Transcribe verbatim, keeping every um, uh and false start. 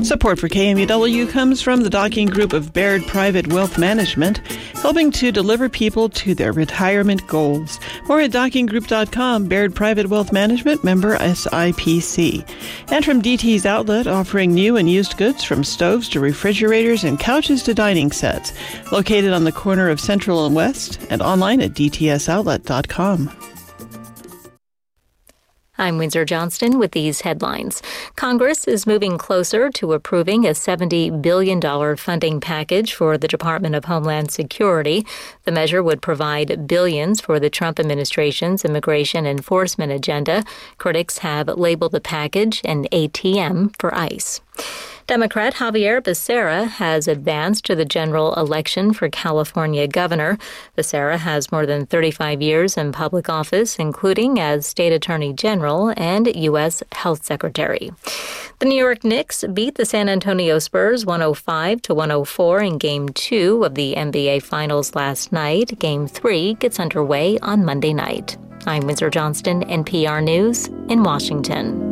Support for K M U W comes from the Docking Group of Baird Private Wealth Management, helping to deliver people to their retirement goals. More at docking group dot com. Baird Private Wealth Management, member S I P C. And from D T's Outlet, offering new and used goods from stoves to refrigerators and couches to dining sets. Located on the corner of Central and West and online at d t s outlet dot com. I'm Windsor Johnston with these headlines. Congress is moving closer to approving a seventy billion dollars funding package for the Department of Homeland Security. The measure would provide billions for the Trump administration's immigration enforcement agenda. Critics have labeled the package an A T M for ICE. Democrat Xavier Becerra has advanced to the general election for California governor. Becerra has more than thirty-five years in public office, including as state attorney general and U S health secretary. The New York Knicks beat the San Antonio Spurs one oh five to one oh four in Game two of the N B A Finals last night. Game three gets underway on Monday night. I'm Windsor Johnston, N P R News in Washington.